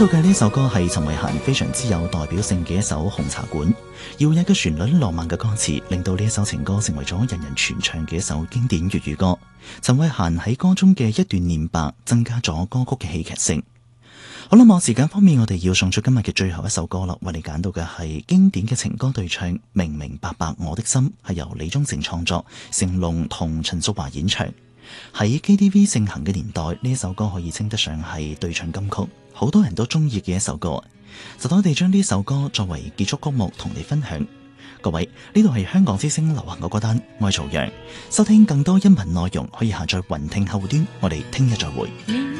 到嘅呢首歌係陳慧嫻非常之有代表性嘅一首紅茶館，搖曳嘅旋律、浪漫嘅歌詞，令到呢一首情歌成為咗人人傳唱嘅一首經典粵語歌。陳慧嫻喺歌中嘅一段念白，增加咗歌曲嘅戲劇性。好啦，時間方面，我哋要送出今日嘅最後一首歌啦。為你揀到嘅係經典嘅情歌對唱《明明白白我的心》，係由李宗盛創作，成龍同陳淑樺演唱。喺 KTV 盛行嘅年代，呢首歌可以稱得上係對唱金曲，好多人都中意嘅一首歌。就等我哋將呢首歌作為結束曲目同你分享。各位，呢度係香港之聲流行歌歌單，我係曹陽。收聽更多音頻內容可以下載雲聽客戶端。我哋聽日再會。